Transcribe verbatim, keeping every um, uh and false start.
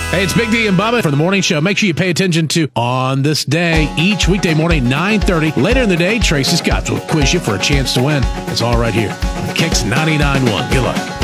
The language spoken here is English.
Hey, it's Big D and Bubba for the morning show. Make sure you pay attention to On This Day each weekday morning, nine thirty. Later in the day, Tracy Scott will quiz you for a chance to win. It's all right here on Kicks ninety-nine point one. Good luck.